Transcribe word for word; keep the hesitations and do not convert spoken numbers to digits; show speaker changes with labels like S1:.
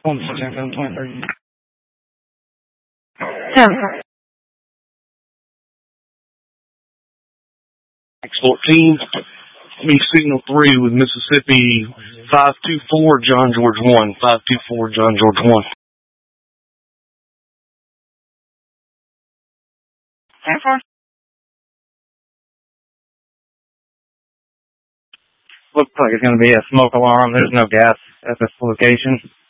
S1: One six seven twenty thirty.
S2: ten.
S3: X fourteen, me signal three with Mississippi five two four John George one. five two four John George one.
S2: ten four.
S1: Looks like it's going to be a smoke alarm. There's no gas at this location.